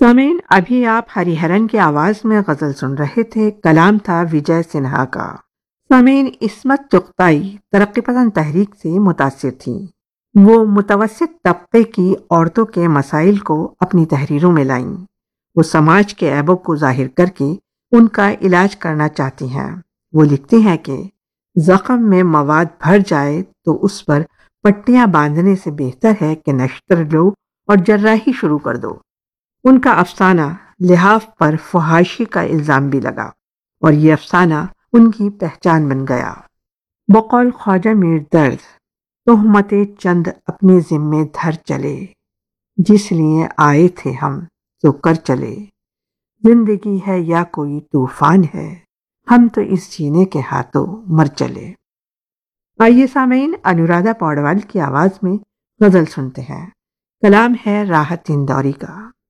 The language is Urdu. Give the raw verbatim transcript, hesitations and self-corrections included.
سامعین، ابھی آپ ہریہرن کی آواز میں غزل سن رہے تھے۔ کلام تھا وجے سنہا کا۔ سامعین، عصمت چغتائی ترقی پسند تحریک سے متاثر تھیں۔ وہ متوسط طبقے کی عورتوں کے مسائل کو اپنی تحریروں میں لائیں۔ وہ سماج کے عیبوں کو ظاہر کر کے ان کا علاج کرنا چاہتی ہیں۔ وہ لکھتی ہیں کہ زخم میں مواد بھر جائے تو اس پر پٹیاں باندھنے سے بہتر ہے کہ نشتر لو اور جراحی شروع کر دو۔ ان کا افسانہ لحاف پر فحاشی کا الزام بھی لگا اور یہ افسانہ ان کی پہچان بن گیا۔ بقول خواجہ میر درد، تہمت چند اپنے ذمے دھر چلے، جس لیے آئے تھے ہم تو کر چلے۔ زندگی ہے یا کوئی طوفان ہے، ہم تو اس جینے کے ہاتھوں مر چلے۔ آئیے سامعین، انورادھا پوڈوال کی آواز میں غزل سنتے ہیں۔ کلام ہے راحت اندوری کا۔